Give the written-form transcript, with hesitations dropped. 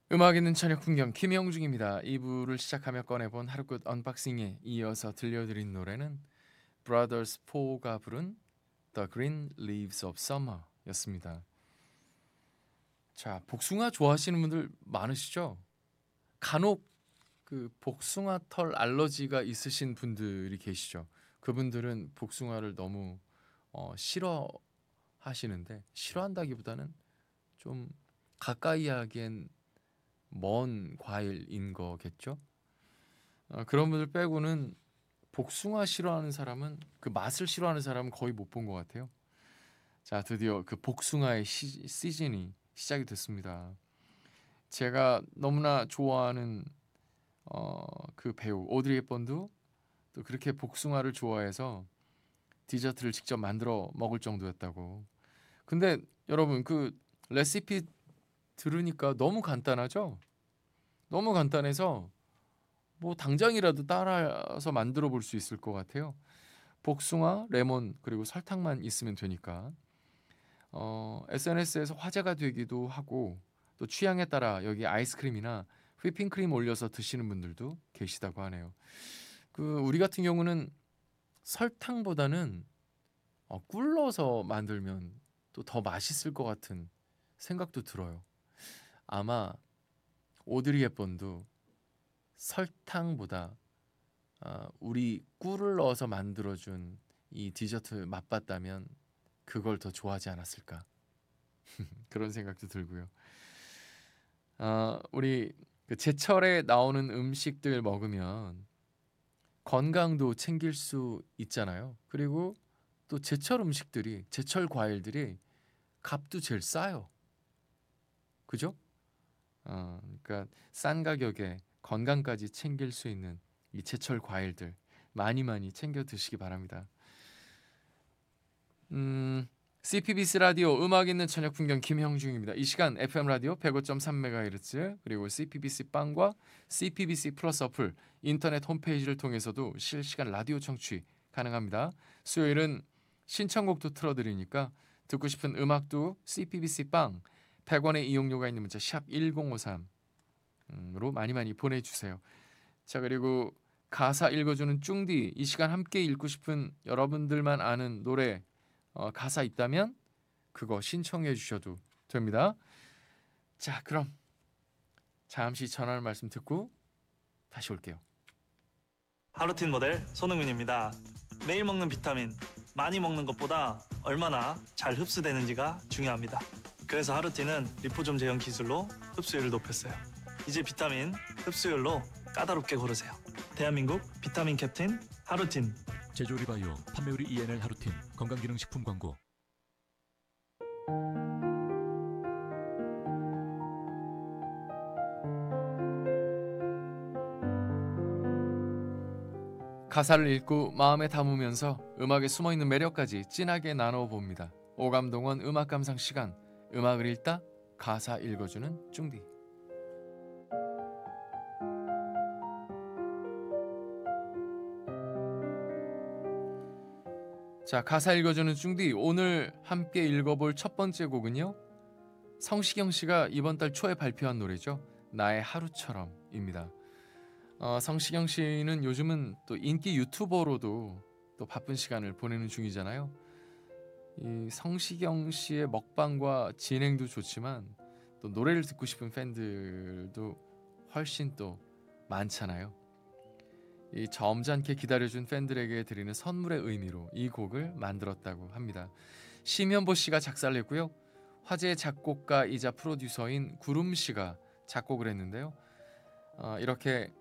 음악 있는 저녁 풍경 김영중입니다. 2부를 시작하며 꺼내본 하루끝 언박싱에 이어서 들려드린 노래는 Brothers 4가 부른 The Green Leaves of Summer 였습니다. 자, 복숭아 좋아하시는 분들 많으시죠? 간혹 그 복숭아 털 알러지가 있으신 분들이 계시죠. 그분들은 복숭아를 너무 싫어하시는데, 싫어한다기보다는 좀 가까이 하기엔 먼 과일인 거겠죠? 그런 분들 빼고는 복숭아 싫어하는 사람은, 그 맛을 싫어하는 사람은 거의 못 본 것 같아요. 자, 드디어 그 복숭아의 시즌이 시작이 됐습니다. 제가 너무나 좋아하는 그 배우 오드리 헵번도 또 그렇게 복숭아를 좋아해서 디저트를 직접 만들어 먹을 정도였다고. 근데 여러분, 그 레시피 들으니까 너무 간단하죠? 너무 간단해서 뭐 당장이라도 따라서 만들어 볼 수 있을 것 같아요. 복숭아, 레몬 그리고 설탕만 있으면 되니까. SNS에서 화제가 되기도 하고, 또 취향에 따라 여기 아이스크림이나 휘핑크림 올려서 드시는 분들도 계시다고 하네요. 그 우리 같은 경우는 설탕보다는 꿀 넣어서 만들면 또 더 맛있을 것 같은 생각도 들어요. 아마 오드리 헵번도 설탕보다 우리 꿀을 넣어서 만들어준 이 디저트 맛봤다면 그걸 더 좋아하지 않았을까, 그런 생각도 들고요. 우리 그 제철에 나오는 음식들 먹으면 건강도 챙길 수 있잖아요. 그리고 또 제철 음식들이, 제철 과일들이 값도 제일 싸요. 그죠? 그러니까 싼 가격에 건강까지 챙길 수 있는 이 제철 과일들 많이 많이 챙겨 드시기 바랍니다. CPBC 라디오 음악 있는 저녁 풍경 김형중입니다. 이 시간 FM 라디오 105.3MHz 그리고 CPBC 빵과 CPBC 플러스 어플 인터넷 홈페이지를 통해서도 실시간 라디오 청취 가능합니다. 수요일은 신청곡도 틀어드리니까 듣고 싶은 음악도 CPBC 빵 100원의 이용료가 있는 문자 샵 1053으로 많이 많이 보내주세요. 자, 그리고 가사 읽어주는 쭝디, 이 시간 함께 읽고 싶은 여러분들만 아는 노래 가사 있다면 그거 신청해 주셔도 됩니다. 자, 그럼 잠시 전하는 말씀 듣고 다시 올게요. 하루틴 모델 손흥민입니다. 매일 먹는 비타민, 많이 먹는 것보다 얼마나 잘 흡수되는지가 중요합니다. 그래서 하루틴은 리포좀 제형 기술로 흡수율을 높였어요. 이제 비타민 흡수율로 까다롭게 고르세요. 대한민국 비타민 캡틴 하루틴. 제조리 바이오 판매율이 ENL 하루틴 건강기능식품 광고. 가사를 읽고 마음에 담으면서 음악에 숨어있는 매력까지 진하게 나눠 봅니다. 오감동원 음악 감상 시간, 음악을 읽다 가사 읽어주는 쭝디. 자, 가사 읽어주는 쭝디, 오늘 함께 읽어볼 첫 번째 곡은요, 성시경 씨가 이번 달 초에 발표한 노래죠. 나의 하루처럼입니다. 성시경 씨는 요즘은 또 인기 유튜버로도 또 바쁜 시간을 보내는 중이잖아요. 이 성시경 씨의 먹방과 진행도 좋지만 또 노래를 듣고 싶은 팬들도 훨씬 또 많잖아요. 이 점잖게 기다려준 팬들에게 드리는 선물의 의미로 이 곡을 만들었다고 합니다. 심현보 씨가 작사를 했고요. 화제의 작곡가이자 프로듀서인 구름 씨가 작곡을 했는데요. 이렇게